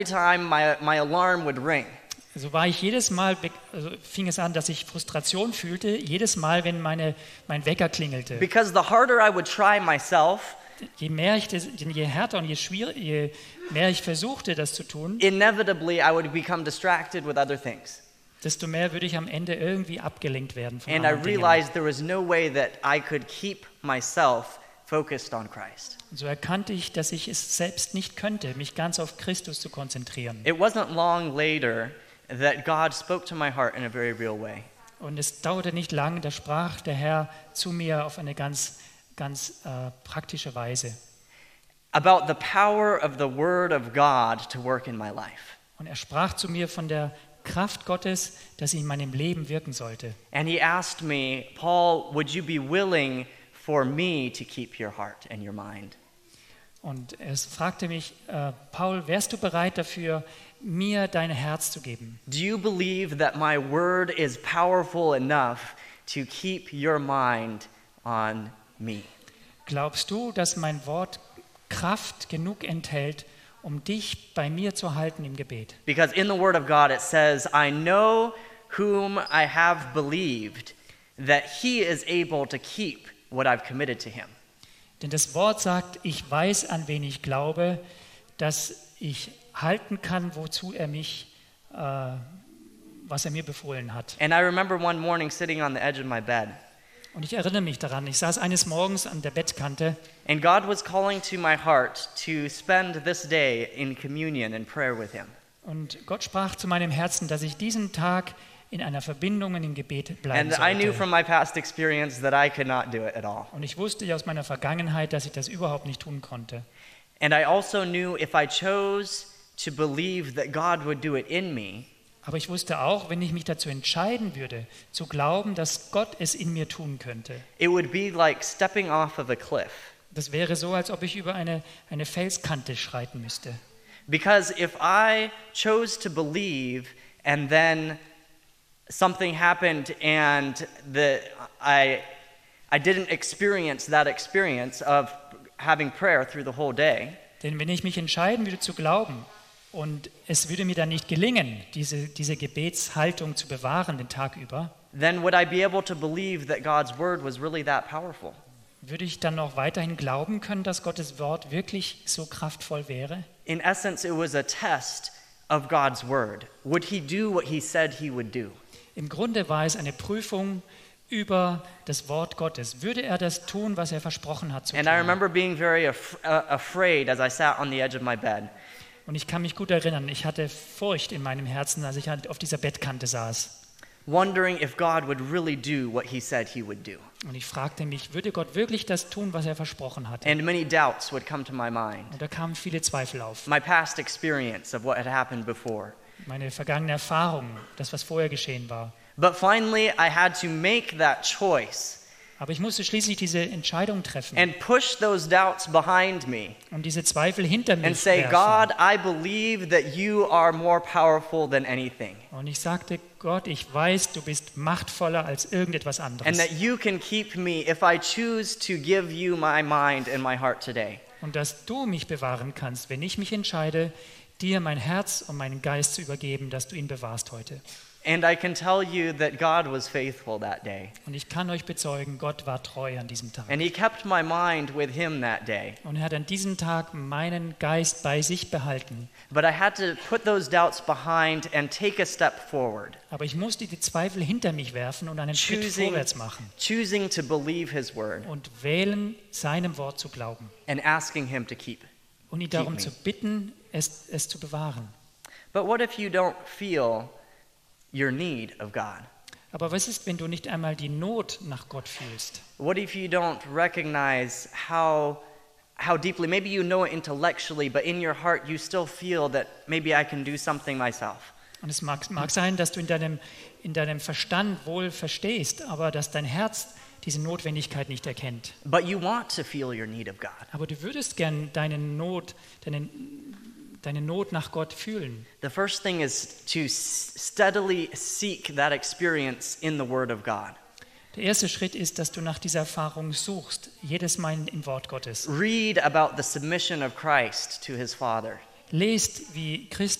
time my alarm would ring. So war ich jedes Mal, fing es an, dass ich Frustration fühlte, jedes Mal, wenn mein Wecker klingelte. Because the harder I would try myself, Je härter und je mehr ich versuchte, das zu tun, inevitably I would become distracted with other things. desto mehr würde ich am Ende irgendwie abgelenkt werden von And I anderen Dingen. realized there was no way that I could keep myself focused on Christ. Und so erkannte ich, dass ich es selbst nicht könnte, mich ganz auf Christus zu konzentrieren. It wasn't long later that God spoke to my heart in a very real way. Und es dauerte nicht lang, da sprach der Herr zu mir auf eine ganz praktische Weise. About the power of the Word of God to work in my life. Und er sprach zu mir von der Kraft Gottes, dass sie in meinem Leben wirken sollte. And he asked me, Paul, would you be willing for me to keep your heart and your mind? Und er fragte mich, Paul, wärst du bereit dafür, mir dein Herz zu geben? Do you believe that my word is powerful enough to keep your mind on me? Glaubst du, dass mein Wort Kraft genug enthält, um dich bei mir zu halten im Gebet? Because in the word of God it says, I know whom I have believed, that he is able to keep what I've committed to him. Denn das Wort sagt, ich weiß, an wen ich glaube, dass ich halten kann, wozu er mich, was er mir befohlen hat. And I remember one morning sitting on the edge of my bed. Und ich erinnere mich daran, ich saß eines Morgens an der Bettkante And God was calling to my heart to spend this day in communion and prayer with him. und Gott sprach zu meinem Herzen, dass ich diesen Tag in einer Verbindung und im Gebet bleiben And I knew sollte. from my past experience that I could not do it at all. Und ich wusste aus meiner Vergangenheit, dass ich das überhaupt nicht tun konnte. And I also knew if I chose to believe that God would do it in me, Aber ich wusste auch, wenn ich mich dazu entscheiden würde, zu glauben, dass Gott es in mir tun könnte, it would be like stepping off of a cliff. das wäre so, als ob ich über eine Felskante schreiten müsste. Because if I chose to believe and then something happened and I didn't experience that experience of having prayer through the whole day, Denn wenn ich mich entscheiden würde zu glauben und es würde mir dann nicht gelingen, diese Gebetshaltung zu bewahren den Tag über, then would I be able to believe that God's word was really that powerful? würde ich dann noch weiterhin glauben können, dass Gottes Wort wirklich so kraftvoll wäre? In essence, it was a test of God's word. Would he do what he said he would do? Im Grunde war es eine Prüfung über das Wort Gottes. Würde er das tun, was er versprochen hat zu And I tun? remember being very afraid as I sat on the edge of my bed. Und ich kann mich gut erinnern, ich hatte Furcht in meinem Herzen, als ich halt auf dieser Bettkante saß. Wondering if God would really do what he said he would do. Und ich fragte mich, würde Gott wirklich das tun, was er versprochen hatte? And many doubts would come to my mind. Und da kamen viele Zweifel auf. My past experience of what had happened before. Meine vergangene Erfahrung, das, was vorher geschehen war. But finally, I had to make that choice Aber ich musste schließlich diese Entscheidung treffen and push those doubts behind me und diese Zweifel hinter mir and say, werfen. God, I believe that you are more powerful than anything. Und ich sagte, Gott, ich weiß, du bist machtvoller als irgendetwas And anderes. that you can keep me if I choose to give you my mind and my heart today. Und dass du mich bewahren kannst, wenn ich mich entscheide, dir mein Herz und meinen Geist zu übergeben, dass du ihn bewahrst heute. And I can tell you that God was faithful that day. Und ich kann euch bezeugen, Gott war treu an diesem Tag. And he kept my mind with him that day. Und er hat an diesem Tag meinen Geist bei sich behalten. But I had to put those doubts behind and take a step forward, Aber ich musste die Zweifel hinter mich werfen und einen Schritt vorwärts machen choosing to believe his word und wählen, seinem Wort zu glauben. and asking him to keep. Und ihn darum me. zu bitten, es zu bewahren. But what if you don't feel your need of God? Aber was ist, wenn du nicht einmal die Not nach Gott fühlst? What if you don't recognize how deeply, maybe you know it intellectually, but in your heart you still feel that maybe I can do something myself? Und es mag sein, dass du in deinem Verstand wohl verstehst, aber dass dein Herz diese Notwendigkeit nicht erkennt. But you want to feel your need of God. Aber du würdest gern deine Not nach Gott fühlen. The first thing is to steadily seek that experience in the Word of God. Der erste Schritt ist, dass du nach dieser Erfahrung suchst, jedes Mal im Wort Gottes. Read about the submission of Christ to his Father. lest, wie Christus